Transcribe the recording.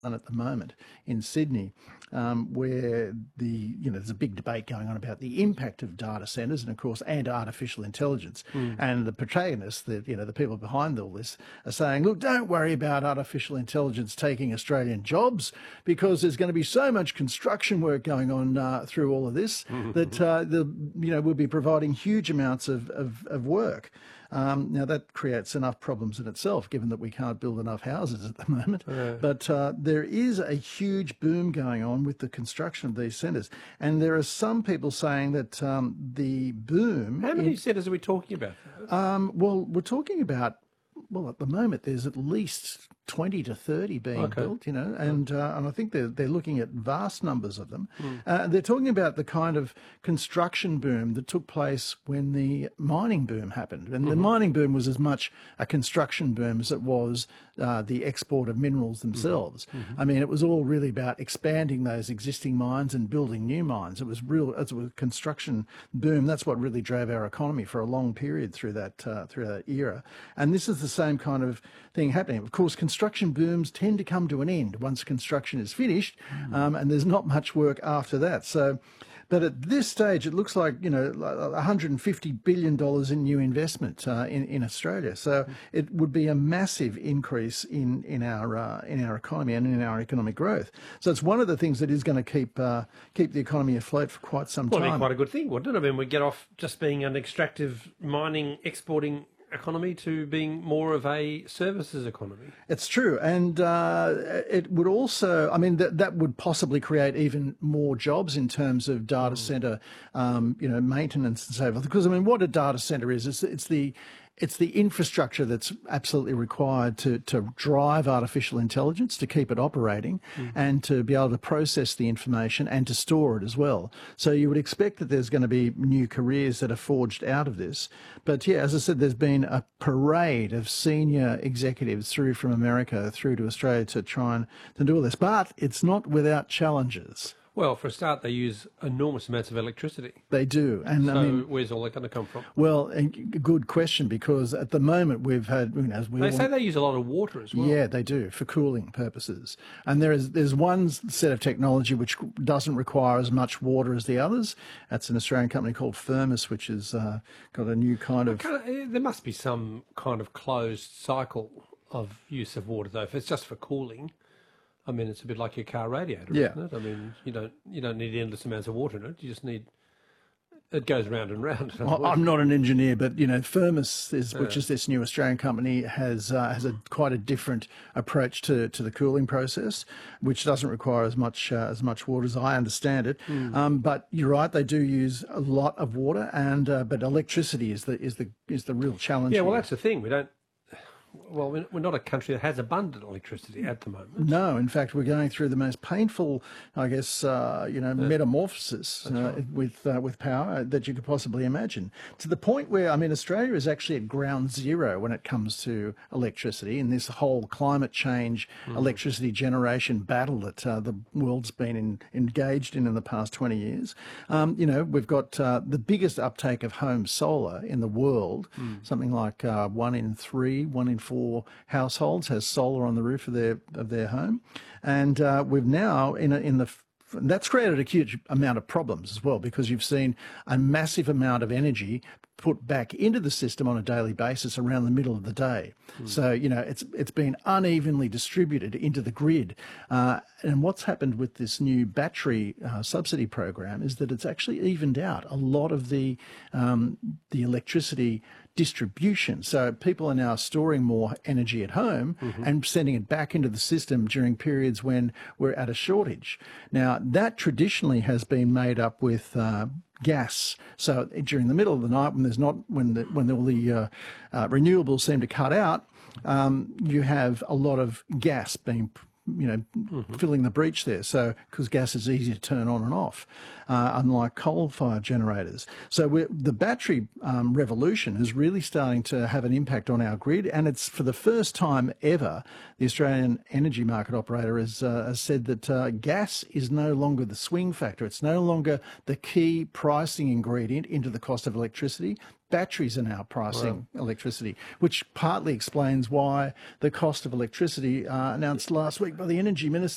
at the moment in Sydney, where there's a big debate going on about the impact of data centres and, of course, and artificial intelligence. And the protagonists, the people behind all this, are saying, look, don't worry about artificial intelligence taking Australian jobs, because there's going to be so much construction work going on through all of this that we'll be providing huge amounts of work. Now, that creates enough problems in itself, given that we can't build enough houses at the moment. Yeah. But there is a huge boom going on with the construction of these centres. And there are some people saying that the boom... How many centres are we talking about? Well, we're talking about... Well, at the moment, there's at least 20 to 30 being built, and I think they're looking at vast numbers of them. They're talking about the kind of construction boom that took place when the mining boom happened. And the mining boom was as much a construction boom as it was the export of minerals themselves. I mean, it was all really about expanding those existing mines and building new mines. It was a construction boom. That's what really drove our economy for a long period through that era. And this is the same kind of thing happening. Of course, construction booms tend to come to an end once construction is finished, and there's not much work after that. So, but at this stage, it looks like $150 billion in new investment in Australia. So it would be a massive increase in our economy and in our economic growth. So it's one of the things that is going to keep the economy afloat for quite some time. Well, it'd be quite a good thing, wouldn't it? I mean, we get off just being an extractive mining, exporting economy to being more of a services economy. It's true, and it would also, I mean, that would possibly create even more jobs in terms of data centre, maintenance and so forth. Because I mean, what a data centre is, it's the infrastructure that's absolutely required to drive artificial intelligence, to keep it operating, and to be able to process the information and to store it as well. So you would expect that there's going to be new careers that are forged out of this. But yeah, as I said, there's been a parade of senior executives through from America through to Australia to try and to do all this. But it's not without challenges. Well, for a start, they use enormous amounts of electricity. They do. And so I mean, where's all that going to come from? Well, a good question, because at the moment we've had... They say they use a lot of water as well. Yeah, they do, for cooling purposes. And there's one set of technology which doesn't require as much water as the others. That's an Australian company called Firmus, which has got a new kind of... There must be some kind of closed cycle of use of water, though. If it's just for cooling... I mean, it's a bit like your car radiator, isn't it? I mean, you don't need endless amounts of water in it. You just need... It goes round and round. I'm not an engineer, but Firmus, which is this new Australian company, has quite a different approach to the cooling process, which doesn't require as much water as I understand it. But you're right, they do use a lot of water, and but electricity is the real challenge. Yeah, well, here. that's the thing. Well, we're not a country that has abundant electricity at the moment. No, in fact, we're going through the most painful, I guess, metamorphosis with power that you could possibly imagine. To the point where, I mean, Australia is actually at ground zero when it comes to electricity in this whole climate change, electricity generation battle that the world's been engaged in the past 20 years. We've got the biggest uptake of home solar in the world, something like 1 in 3, 1 in 4 households has solar on the roof of their home, and we've now that's created a huge amount of problems as well, because you've seen a massive amount of energy put back into the system on a daily basis around the middle of the day. So it's been unevenly distributed into the grid, and what's happened with this new battery subsidy program is that it's actually evened out a lot of the electricity distribution. So people are now storing more energy at home and sending it back into the system during periods when we're at a shortage. Now, that traditionally has been made up with gas. So during the middle of the night, when all the renewables seem to cut out, you have a lot of gas being filling the breach there. So, because gas is easy to turn on and off, unlike coal-fired generators. So the battery revolution is really starting to have an impact on our grid, and it's for the first time ever, the Australian Energy Market Operator has said that gas is no longer the swing factor. It's no longer the key pricing ingredient into the cost of electricity. Batteries are now pricing electricity, which partly explains why the cost of electricity announced last week by the Energy Minister